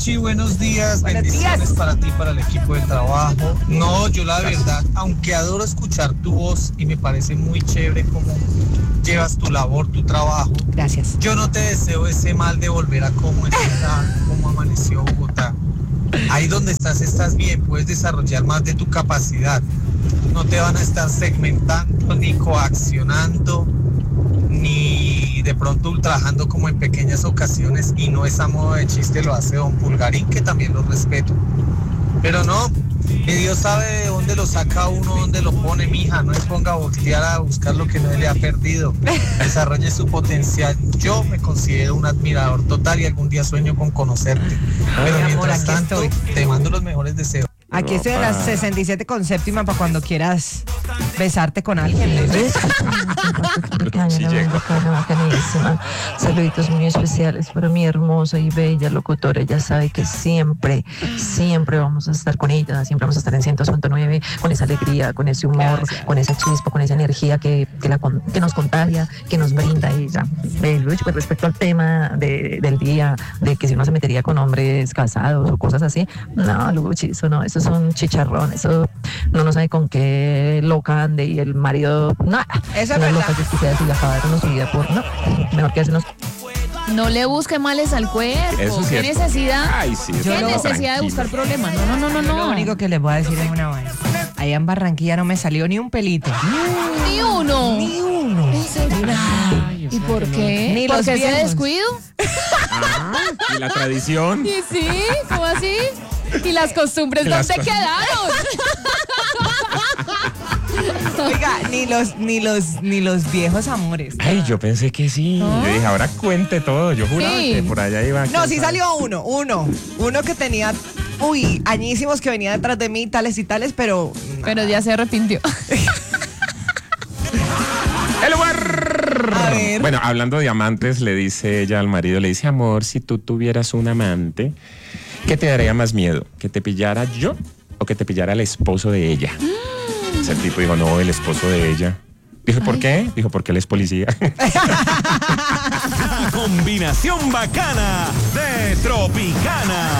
Richie, buenos días. Buenos Bendiciones días. para ti, para el equipo de trabajo. No, yo la verdad, aunque adoro escuchar tu voz y me parece muy chévere cómo llevas tu labor, tu trabajo, Gracias. yo no te deseo ese mal de volver a cómo está, cómo amaneció Bogotá. Ahí donde estás bien, puedes desarrollar más de tu capacidad. No te van a estar segmentando ni coaccionando ni de pronto ultrajando como en pequeñas ocasiones, y no es a modo de chiste, lo hace don Pulgarín, que también lo respeto. Pero no, que Dios sabe de dónde lo saca uno, dónde lo pone, mija. No se ponga a voltear a buscar lo que no le ha perdido. Desarrolle su potencial. Yo me considero un admirador total y algún día sueño con conocerte. Pero mi amor, mientras aquí tanto, estoy. te mando los mejores deseos. Aquí estoy en las 67 con séptima para cuando quieras besarte con alguien. Sí, bacanísima. Saluditos muy especiales para mi hermosa y bella locutora. Ella sabe que siempre vamos a estar con ella, siempre vamos a estar en 100.9 con esa alegría, con ese humor, Gracias. con esa chispa, con esa energía que nos contagia, que nos brinda ella. Luis, pues respecto al tema del día, de que si uno se metería con hombres casados o cosas así, no, Luchi, eso es un chicharrón, eso no sabe con qué loca ande y el marido, nada. Eso es Una verdad. loca desquiciada y acabaron su vida por, no, mejor que hacernos. No le busque males al cuerpo. Eso es ¿Qué cierto. necesidad? Ay, sí, ¿Qué yo lo- necesidad de tranquilo. buscar problemas? No. Lo único que les voy a decir es una vaina. Allá en Barranquilla no me salió ni un pelito. Ni uno. Ni uno. ¿Y por qué? Ni ¿Por los qué ese viejos. descuido? Y la tradición. ¿Y sí? ¿Cómo así? ¿Y las costumbres Las dónde quedaron? Oiga, ni los viejos amores. Ay, yo pensé que sí. Yo dije, ahora cuente todo. Yo juraba Sí. que por allá iba. No, sí salió uno que tenía, añísimos, que venía detrás de mí, tales y tales, pero Pero ya se arrepintió. ¡El lugar! A ver. Bueno, hablando de amantes, le dice ella al marido, le dice, amor, si tú tuvieras un amante, ¿qué te daría más miedo? ¿Que te pillara yo o que te pillara el esposo de ella? Ese tipo dijo, no, el esposo de ella. Dije, ¿por qué? Dijo, porque él es policía. Combinación bacana de Tropicana.